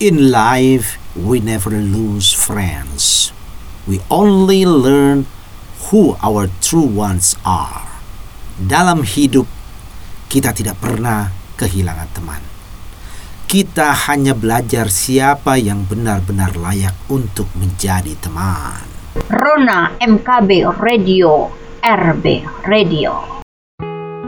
In life, we never lose friends. We only learn who our true ones are. Dalam hidup, kita tidak pernah kehilangan teman. Kita hanya belajar siapa yang benar-benar layak untuk menjadi teman. Rona MKB Radio, RB Radio.